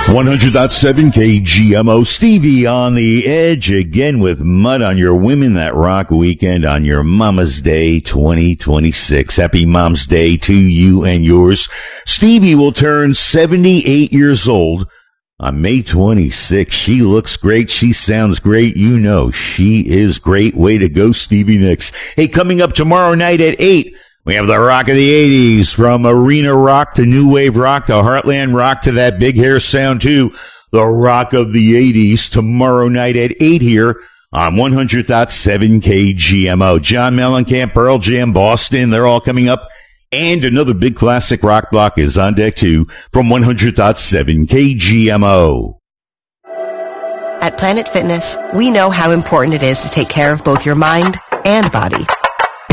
100.7 KGMO. Stevie on the edge again with Mud on your Women That Rock weekend on your Mama's Day 2026. Happy Mom's Day to you and yours. Stevie will turn 78 years old on May 26th. She looks great. She sounds great. You know she is great. Way to go, Stevie Nicks. Hey, coming up tomorrow night at 8, we have the rock of the 80s, from arena rock to new wave rock to heartland rock to that big hair sound too. The rock of the 80s tomorrow night at 8 here on 100.7 KGMO. John Mellencamp, Pearl Jam, Boston, they're all coming up. And another big classic rock block is on deck too from 100.7 KGMO. At Planet Fitness, we know how important it is to take care of both your mind and body.